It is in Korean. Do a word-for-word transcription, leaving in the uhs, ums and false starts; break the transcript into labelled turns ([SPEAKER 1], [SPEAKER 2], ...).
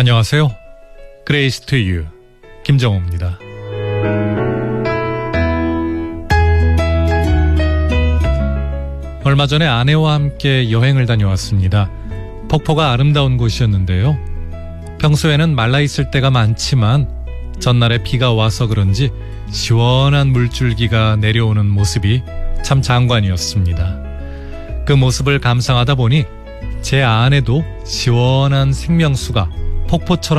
[SPEAKER 1] 안녕하세요. 그레이스 투 유 김정호입니다. 얼마 전에 아내와 함께 여행을 다녀왔습니다. 폭포가 아름다운 곳이었는데요. 평소에는 말라있을 때가 많지만 전날에 비가 와서 그런지 시원한 물줄기가 내려오는 모습이 참 장관이었습니다. 그 모습을 감상하다 보니 제 안에도 시원한 생명수가 폭포처럼